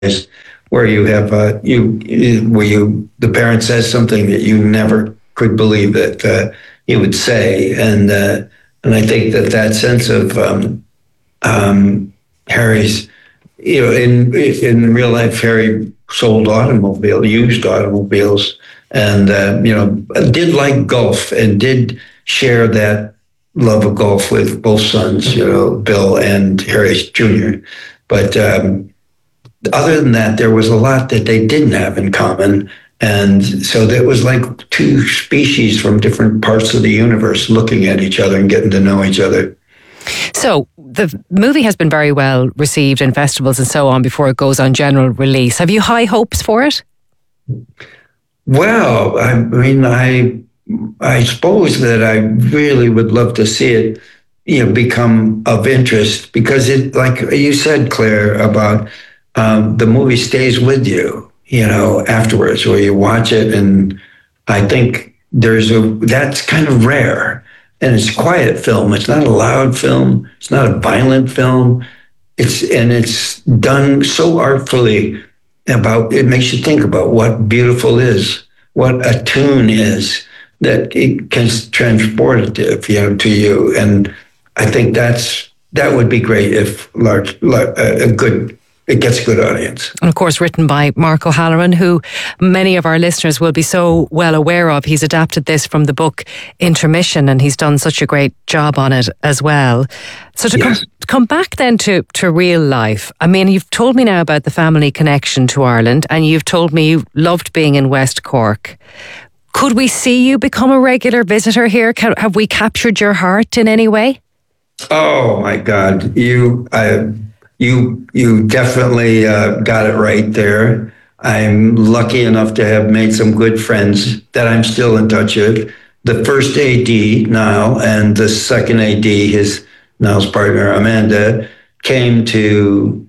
where you have the parent says something that you never could believe that he would say, and I think that sense of Harry's, in real life, Harry sold used automobiles, and did like golf and did share that love of golf with both sons, Bill and Harry Jr. But other than that, there was a lot that they didn't have in common. And so there was like two species from different parts of the universe looking at each other and getting to know each other. So the movie has been very well received in festivals and so on before it goes on general release. Have you high hopes for it? Well, I mean, I suppose that I really would love to see it, become of interest, because it, like you said, Claire, about the movie stays with you, afterwards, where you watch it. And I think that's kind of rare. And it's a quiet film. It's not a loud film. It's not a violent film. It's done so artfully it makes you think about what beautiful is, what a tune is, that it can transport it to you. And I think that would be great if it gets a good audience. And of course, written by Mark O'Halloran, who many of our listeners will be so well aware of. He's adapted this from the book Intermission, and he's done such a great job on it as well. So to come back then to real life, I mean, you've told me now about the family connection to Ireland, and you've told me you loved being in West Cork. Could we see you become a regular visitor here? Have we captured your heart in any way? Oh my God, You definitely got it right there. I'm lucky enough to have made some good friends that I'm still in touch with. The first AD, Niall, and the second AD, Niall's partner, Amanda, came to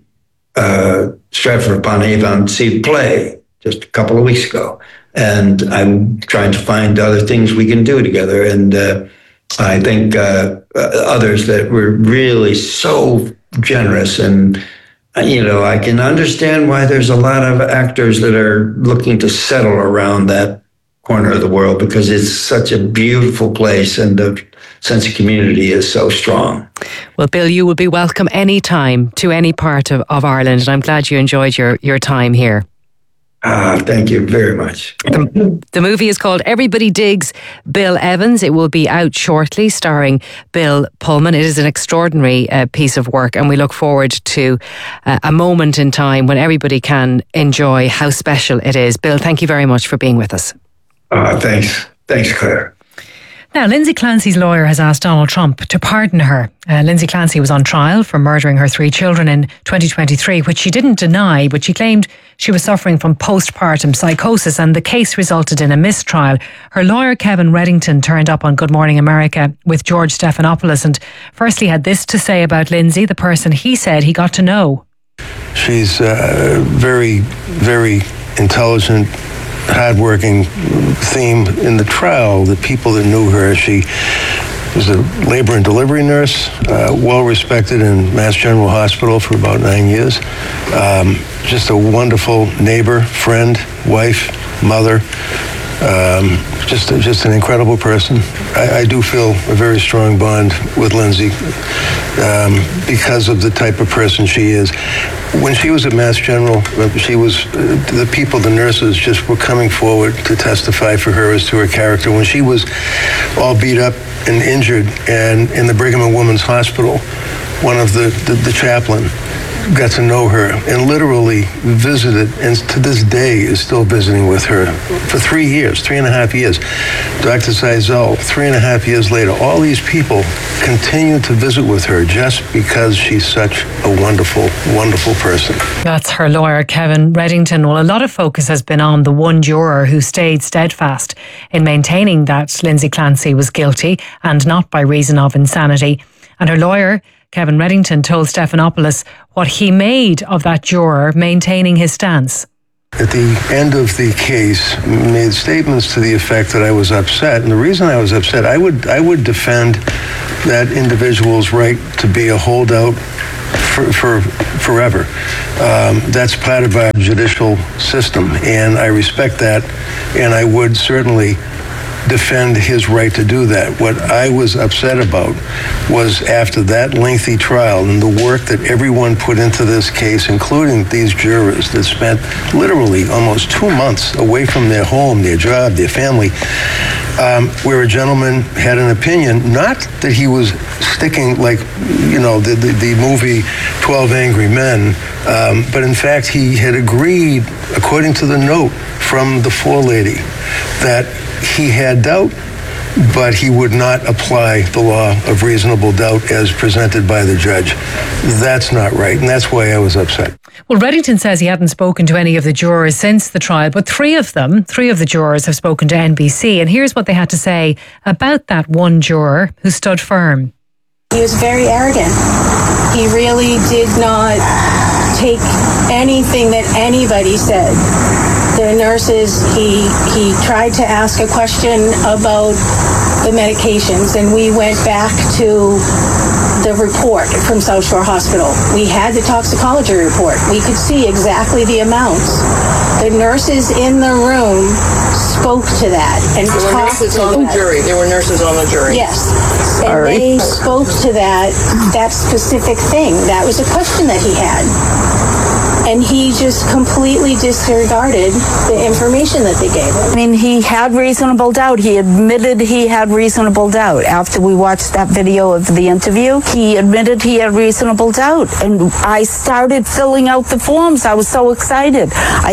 Stratford-upon-Avon to see the play just a couple of weeks ago. And I'm trying to find other things we can do together. And I think others that were really so generous. And, I can understand why there's a lot of actors that are looking to settle around that corner of the world, because it's such a beautiful place and the sense of community is so strong. Well, Bill, you will be welcome anytime to any part of Ireland, and I'm glad you enjoyed your time here. Thank you very much. The movie is called Everybody Digs Bill Evans. It will be out shortly, starring Bill Pullman. It is an extraordinary piece of work, and we look forward to a moment in time when everybody can enjoy how special it is. Bill, thank you very much for being with us. Thanks. Thanks, Claire. Now, Lindsay Clancy's lawyer has asked Donald Trump to pardon her. Lindsay Clancy was on trial for murdering her 3 children in 2023, which she didn't deny, but she claimed she was suffering from postpartum psychosis, and the case resulted in a mistrial. Her lawyer, Kevin Reddington, turned up on Good Morning America with George Stephanopoulos, and firstly had this to say about Lindsay, the person he said he got to know. She's very, very intelligent, hardworking theme in the trial. The people that knew her, she was a labor and delivery nurse, well respected in Mass General Hospital for about 9 years. Just a wonderful neighbor, friend, wife, mother. Just an incredible person. I do feel a very strong bond with Lindsay because of the type of person she is. When she was at Mass General, the nurses just were coming forward to testify for her as to her character. When she was all beat up and injured and in the Brigham and Women's Hospital, one of the chaplain got to know her and literally visited, and to this day is still visiting with her for 3.5 years. Dr. Zeisel, 3.5 years later, all these people continue to visit with her just because she's such a wonderful, wonderful person. That's her lawyer, Kevin Reddington. Well, a lot of focus has been on the one juror who stayed steadfast in maintaining that Lindsay Clancy was guilty and not by reason of insanity. And her lawyer, Kevin Reddington, told Stephanopoulos what he made of that juror maintaining his stance. At the end of the case, made statements to the effect that I was upset. And the reason I was upset, I would defend that individual's right to be a holdout for forever. That's part of our judicial system, and I respect that, and I would certainly defend his right to do that. What I was upset about was after that lengthy trial and the work that everyone put into this case, including these jurors that spent literally almost 2 months away from their home, their job, their family, where a gentleman had an opinion, not that he was sticking like, the movie 12 Angry Men, but in fact he had agreed, according to the note from the forelady, that he had doubt, but he would not apply the law of reasonable doubt as presented by the judge. That's not right, and that's why I was upset. Well, Reddington says he hadn't spoken to any of the jurors since the trial, but three of the jurors have spoken to NBC, and here's what they had to say about that one juror who stood firm. He was very arrogant. He really did not take anything that anybody said. The nurses, he tried to ask a question about the medications, and we went back to the report from South Shore Hospital. We had the toxicology report. We could see exactly the amounts. The nurses in the room spoke to that and there were nurses on the jury. There were nurses on the jury. Yes. And they spoke to that specific thing. That was a question that he had. And he just completely disregarded the information that they gave him. I mean, he had reasonable doubt. He admitted he had reasonable doubt. After we watched that video of the interview, he admitted he had reasonable doubt. And I started filling out the forms. I was so excited.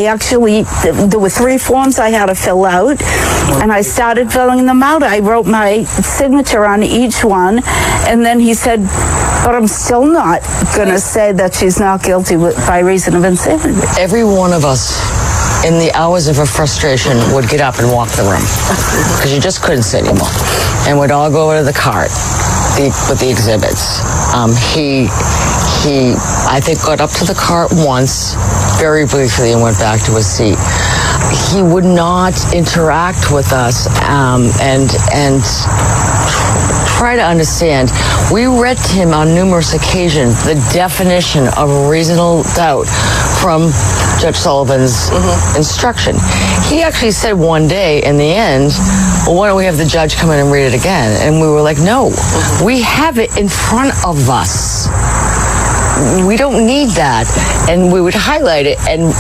There were 3 forms I had to fill out, and I started filling them out. I wrote my signature on each one, and then he said, but I'm still not going to say that she's not guilty by reason of insanity. Every one of us in the hours of her frustration would get up and walk the room because you just couldn't sit anymore, and would all go over to the cart with the exhibits. He I think got up to the cart once very briefly and went back to his seat. He would not interact with us and try to understand. We read to him on numerous occasions the definition of reasonable doubt from Judge Sullivan's instruction. He actually said one day in the end, well, why don't we have the judge come in and read it again? And we were like, no, we have it in front of us. We don't need that. And we would highlight it and,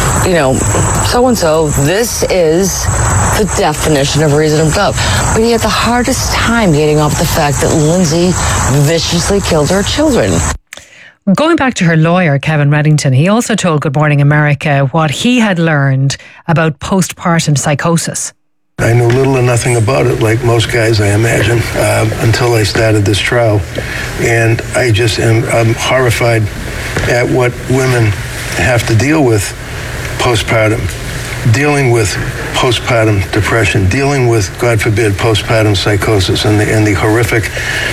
so-and-so, this is the definition of reasonable doubt. But he had the hardest time getting off the fact that Lindsay viciously killed her children. Going back to her lawyer, Kevin Reddington, he also told Good Morning America what he had learned about postpartum psychosis. I knew little or nothing about it, like most guys, I imagine, until I started this trial. And I'm horrified at what women have to deal with postpartum, dealing with postpartum depression, dealing with, God forbid, postpartum psychosis and the horrific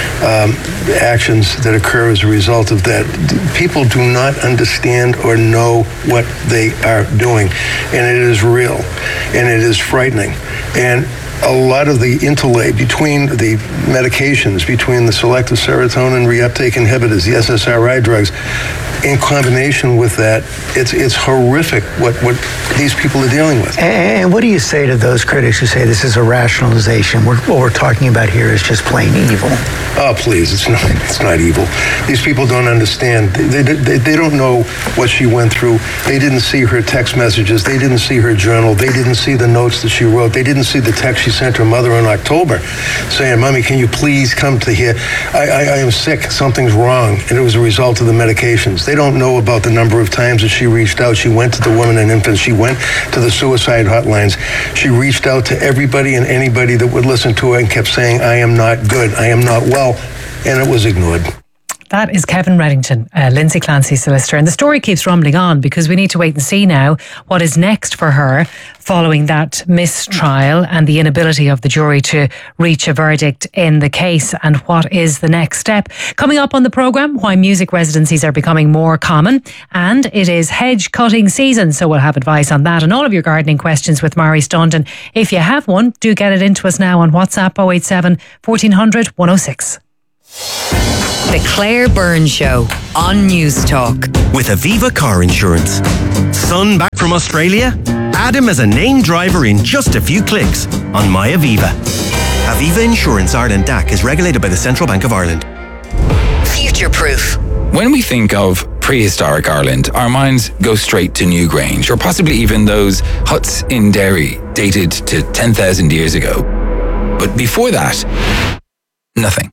actions that occur as a result of that. People do not understand or know what they are doing, and it is real, and it is frightening. And a lot of the interlay between the medications, between the selective serotonin reuptake inhibitors, the SSRI drugs, in combination with that, it's horrific what these people are dealing with. And what do you say to those critics who say this is a rationalization? What we're talking about here is just plain evil. Oh, please, it's not evil. These people don't understand. They don't know what she went through. They didn't see her text messages. They didn't see her journal. They didn't see the notes that she wrote. They didn't see the text she sent her mother in October saying, Mommy, can you please come to here? I am sick. Something's wrong. And it was a result of the medications. They don't know about the number of times that she reached out. She went to the women and infants. She went to the suicide hotlines. She reached out to everybody and anybody that would listen to her and kept saying, I am not good. I am not well. And it was ignored. That is Kevin Reddington, Lindsay Clancy's solicitor. And the story keeps rumbling on because we need to wait and see now what is next for her following that mistrial and the inability of the jury to reach a verdict in the case, and what is the next step. Coming up on the programme, why music residencies are becoming more common, and it is hedge cutting season, so we'll have advice on that and all of your gardening questions with Mari Staunton. If you have one, do get it into us now on WhatsApp 087 1400 106. The Claire Byrne Show on News Talk. With Aviva Car Insurance. Son back from Australia? Add him as a named driver in just a few clicks on My Aviva. Aviva Insurance Ireland DAC is regulated by the Central Bank of Ireland. Future Proof. When we think of prehistoric Ireland, our minds go straight to Newgrange, or possibly even those huts in Derry dated to 10,000 years ago. But before that, nothing.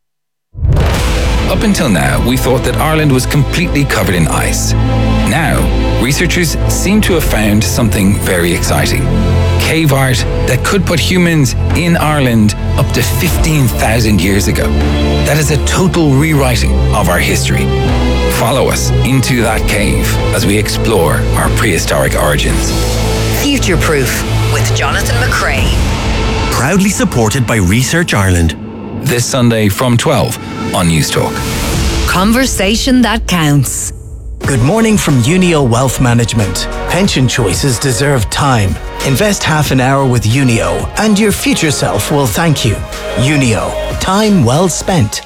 Up until now, we thought that Ireland was completely covered in ice. Now, researchers seem to have found something very exciting. Cave art that could put humans in Ireland up to 15,000 years ago. That is a total rewriting of our history. Follow us into that cave as we explore our prehistoric origins. Future Proof with Jonathan McCrae. Proudly supported by Research Ireland. This Sunday from 12 on News Talk. Conversation that counts. Good morning from Unio Wealth Management. Pension choices deserve time. Invest half an hour with Unio and your future self will thank you. Unio. Time well spent.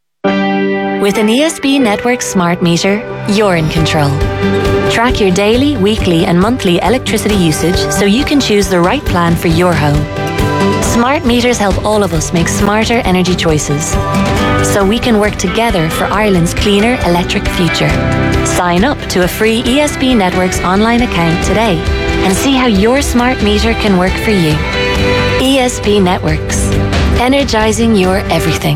With an ESB Network smart meter, you're in control. Track your daily, weekly and monthly electricity usage so you can choose the right plan for your home. Smart meters help all of us make smarter energy choices so we can work together for Ireland's cleaner electric future. Sign up to a free ESB Networks online account today and see how your smart meter can work for you. ESB Networks. Energizing your everything.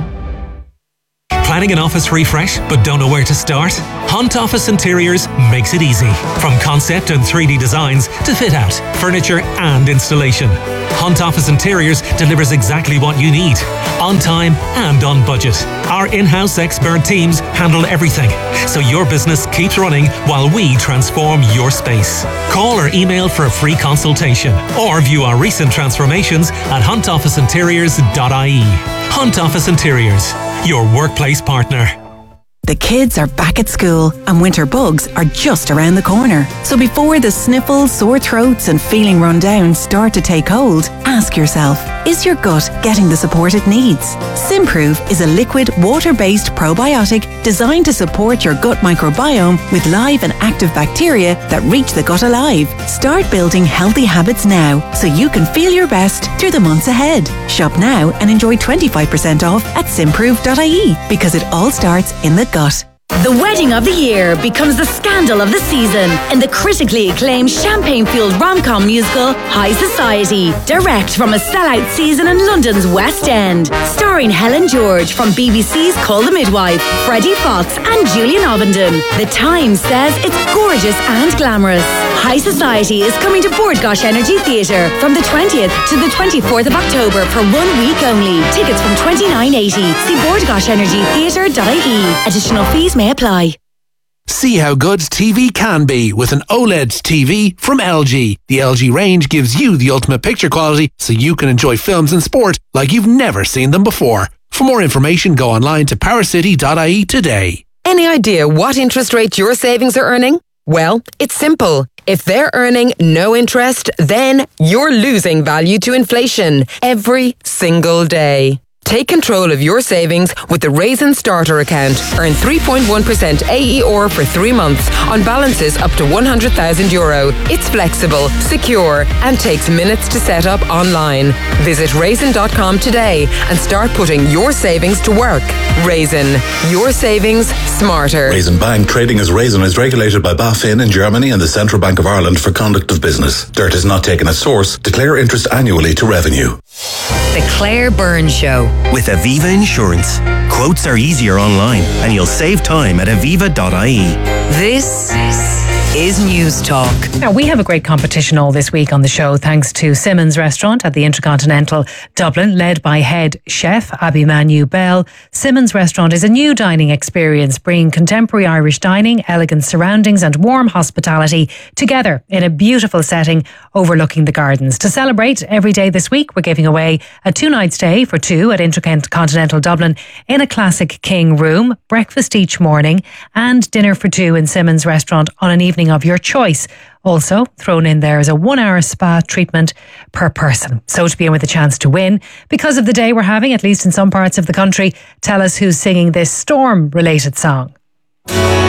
Planning an office refresh but don't know where to start? Hunt Office Interiors makes it easy. From concept and 3D designs to fit out, furniture and installation. Hunt Office Interiors delivers exactly what you need, on time and on budget. Our in-house expert teams handle everything, so your business keeps running while we transform your space. Call or email for a free consultation or view our recent transformations at huntofficeinteriors.ie. Hunt Office Interiors, your workplace partner. The kids are back at school and winter bugs are just around the corner. So before the sniffles, sore throats and feeling run down start to take hold, ask yourself, is your gut getting the support it needs? Simprove is a liquid, water-based probiotic designed to support your gut microbiome with live and active bacteria that reach the gut alive. Start building healthy habits now so you can feel your best through the months ahead. Shop now and enjoy 25% off at simprove.ie because it all starts in the gut. The wedding of the year becomes the scandal of the season in the critically acclaimed champagne-fueled rom-com musical High Society, direct from a sellout season in London's West End. Starring Helen George from BBC's Call the Midwife, Freddie Fox and Julian Ovenden. The Times says it's gorgeous and glamorous. High Society is coming to Bord Gáis Energy Theatre from the 20th to the 24th of October for 1 week only. Tickets from $29.80. See bordgaishenergytheatre.ie. Additional fees may apply. See how good TV can be with an OLED TV from LG. The LG range gives you the ultimate picture quality so you can enjoy films and sport like you've never seen them before. For more information, go online to powercity.ie today. Any idea what interest rate your savings are earning? Well, it's simple. If they're earning no interest, then you're losing value to inflation every single day. Take control of your savings with the Raisin Starter account. Earn 3.1% AER for 3 months on balances up to €100,000. It's flexible, secure, and takes minutes to set up online. Visit raisin.com today and start putting your savings to work. Raisin, your savings smarter. Raisin Bank, trading as Raisin, is regulated by BaFin in Germany and the Central Bank of Ireland for conduct of business. Dirt is not taken as source. Declare interest annually to revenue. The Claire Byrne Show. With Aviva Insurance. Quotes are easier online and you'll save time at aviva.ie. This is News Talk. Now, we have a great competition all this week on the show thanks to Simmons Restaurant at the Intercontinental Dublin, led by head chef Abhimanyu Bell. Simmons Restaurant is a new dining experience bringing contemporary Irish dining, elegant surroundings and warm hospitality together in a beautiful setting overlooking the gardens. To celebrate every day this week, we're giving away a 2-night stay for 2 at Intercontinental Dublin in a classic king room, breakfast each morning and dinner for 2 in Simmons Restaurant on an evening training of your choice. Also thrown in there is a 1-hour spa treatment per person. So to be in with a chance to win, because of the day we're having, at least in some parts of the country, tell us who's singing this storm-related song.